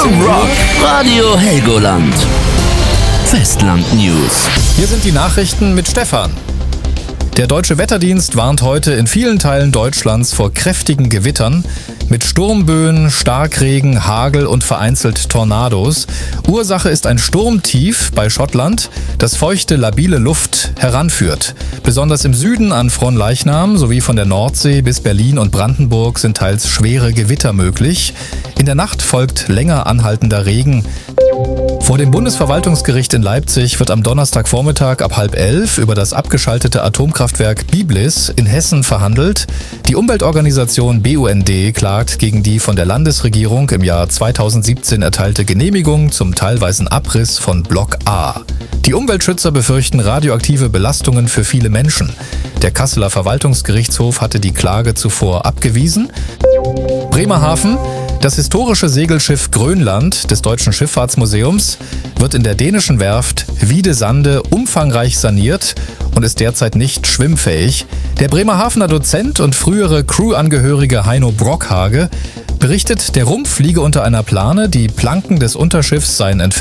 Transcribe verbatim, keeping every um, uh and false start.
Rock, Radio Helgoland. Festland News. Hier sind die Nachrichten mit Stefan. Der Deutsche Wetterdienst warnt heute in vielen Teilen Deutschlands vor kräftigen Gewittern mit Sturmböen, Starkregen, Hagel und vereinzelt Tornados. Ursache ist ein Sturmtief bei Schottland, das feuchte, labile Luft heranführt. Besonders im Süden an Fronleichnam sowie von der Nordsee bis Berlin und Brandenburg sind teils schwere Gewitter möglich. In der Nacht folgt länger anhaltender Regen. Vor dem Bundesverwaltungsgericht in Leipzig wird am Donnerstagvormittag ab halb elf über das abgeschaltete Atomkraftwerk Biblis in Hessen verhandelt. Die Umweltorganisation B U N D klagt gegen die von der Landesregierung im Jahr zweitausendsiebzehn erteilte Genehmigung zum teilweisen Abriss von Block A. Die Umweltschützer befürchten radioaktive Belastungen für viele Menschen. Der Kasseler Verwaltungsgerichtshof hatte die Klage zuvor abgewiesen. Bremerhaven. Das historische Segelschiff Grönland des Deutschen Schifffahrtsmuseums wird in der dänischen Werft Wiedesande umfangreich saniert und ist derzeit nicht schwimmfähig. Der Bremerhavener Dozent und frühere Crewangehörige Heino Brockhage berichtet, der Rumpf liege unter einer Plane, die Planken des Unterschiffs seien entfernt.